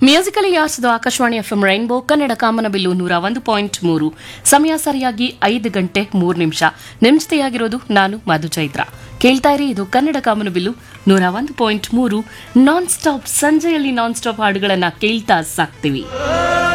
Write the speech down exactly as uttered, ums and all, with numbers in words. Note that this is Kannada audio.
Musically ಯಾರ್ಸ್ದು Akashvani FM rainbow Kannada ಕಾಮನಬಿಲ್ಲು ನೂರ ಒಂದು ಪಾಯಿಂಟ್ ಮೂರು. ಸಮಯ ಸರಿಯಾಗಿ ಐದು ಗಂಟೆ ಮೂರು ನಿಮಿಷ. ನಿಮ್ ಜೊತೆಯಾಗಿರೋದು ನಾನು ಮಧು ಚೈತ್ರ. ಕೇಳ್ತಾ ಇರಿ, ಇದು ಕನ್ನಡ ಕಾಮನಬಿಲ್ಲು ನೂರ ಒಂದು ಪಾಯಿಂಟ್ ಮೂರು. ನಾನ್ ಸ್ಟಾಪ್ ಸಂಜೆಯಲ್ಲಿ ನಾನ್ ಸ್ಟಾಪ್ ಹಾಡುಗಳನ್ನ ಕೇಳ್ತಾ ಸಾಕ್ತಿವಿ.